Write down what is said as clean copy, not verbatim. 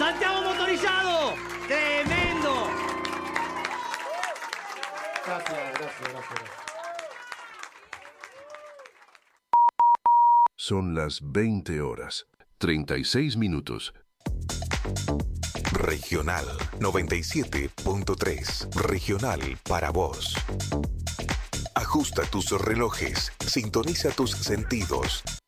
¡Santiago Motorizado! ¡Tremendo! Gracias. Son las 20 horas, 36 minutos. Regional 97.3. Regional para vos. Ajusta tus relojes, sintoniza tus sentidos,